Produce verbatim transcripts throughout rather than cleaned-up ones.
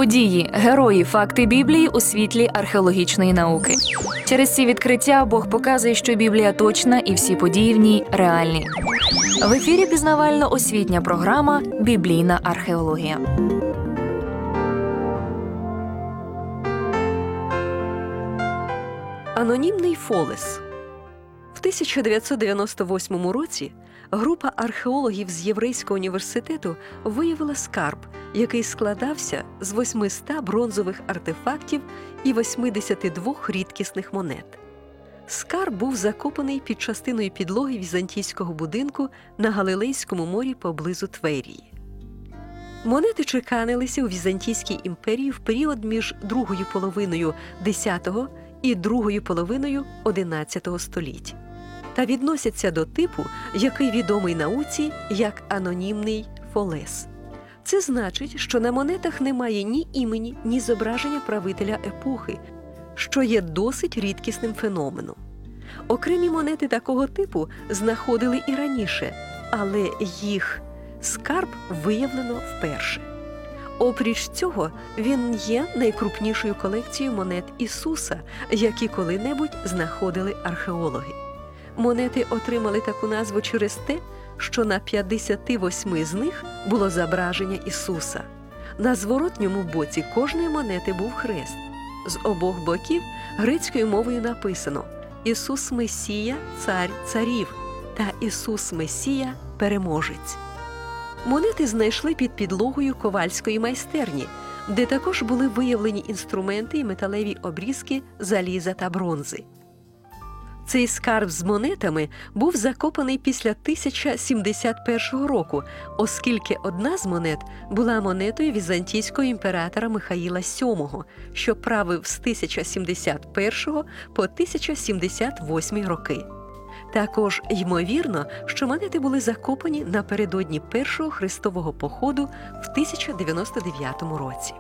Події, герої, факти Біблії у світлі археологічної науки. Через ці відкриття Бог показує, що Біблія точна і всі події в ній реальні. В ефірі пізнавально-освітня програма «Біблійна археологія». Анонімний Фолес. В тисяча дев'ятсот дев'яносто восьмому році група археологів з Єврейського університету виявила скарб, який складався з восьмисот бронзових артефактів і восьмидесяти двох рідкісних монет. Скарб був закопаний під частиною підлоги візантійського будинку на Галилейському морі поблизу Тверії. Монети чеканилися у Візантійській імперії в період між другою половиною десятого і другою половиною одинадцятого століть та відносяться до типу, який відомий науці як анонімний Фолес. Це значить, що на монетах немає ні імені, ні зображення правителя епохи, що є досить рідкісним феноменом. Окремі монети такого типу знаходили і раніше, але їх скарб виявлено вперше. Опріч цього, він є найкрупнішою колекцією монет Ісуса, які коли-небудь знаходили археологи. Монети отримали таку назву через те, що на п'ятдесяти восьми з них було зображення Ісуса. На зворотньому боці кожної монети був хрест. З обох боків грецькою мовою написано «Ісус Месія – цар царів» та «Ісус Месія – переможець». Монети знайшли під підлогою ковальської майстерні, де також були виявлені інструменти і металеві обрізки заліза та бронзи. Цей скарб з монетами був закопаний після тисяча сімдесят першого року, оскільки одна з монет була монетою візантійського імператора Михаїла сьомого, що правив з тисяча сімдесят першого по тисяча сімдесят восьмий роки. Також ймовірно, що монети були закопані напередодні першого хрестового походу в тисяча дев'яносто дев'ятому році.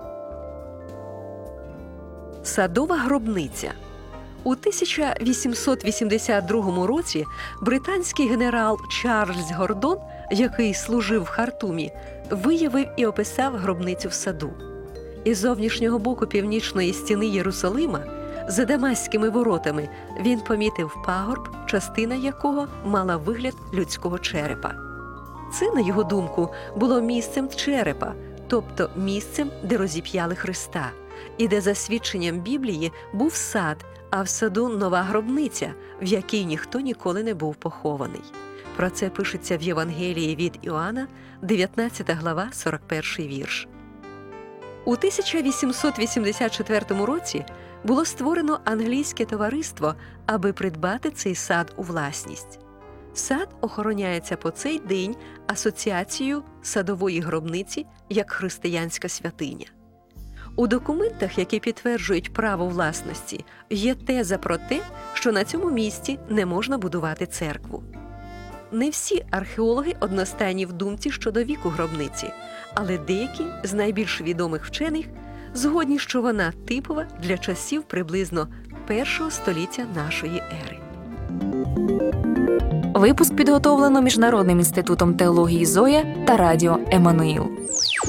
Садова гробниця. У тисяча вісімсот вісімдесят другому році британський генерал Чарльз Гордон, який служив в Хартумі, виявив і описав гробницю в саду. Із зовнішнього боку північної стіни Єрусалима, за Дамаськими воротами, він помітив пагорб, частина якого мала вигляд людського черепа. Це, на його думку, було місцем черепа, тобто місцем, де розіп'яли Христа, і де, за свідченням Біблії, був сад, а в саду нова гробниця, в якій ніхто ніколи не був похований. Про це пишеться в Євангелії від Іоанна, дев'ятнадцята глава, сорок перший вірш. У тисяча вісімсот вісімдесят четвертому році було створено англійське товариство, аби придбати цей сад у власність. Сад охороняється по цей день Асоціацією садової гробниці як християнська святиня. У документах, які підтверджують право власності, є теза про те, що на цьому місці не можна будувати церкву. Не всі археологи одностайні в думці щодо віку гробниці, але деякі з найбільш відомих вчених згодні, що вона типова для часів приблизно першого століття нашої ери. Випуск підготовлено Міжнародним інститутом теології «Зоя» та радіо «Еммануїл».